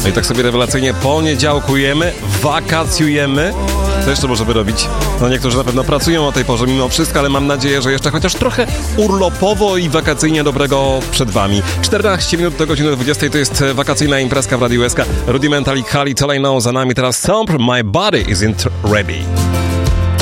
No i tak sobie rewelacyjnie poniedziałkujemy, wakacjujemy. Co jeszcze możemy robić? No niektórzy na pewno pracują o tej porze mimo wszystko, ale mam nadzieję, że jeszcze chociaż trochę urlopowo i wakacyjnie dobrego przed wami. 14 minut do godziny 20 to jest wakacyjna imprezka w Radiu SK. Rudimental i Kali, Tell I Know za nami teraz Stomp, My Body Isn't Ready.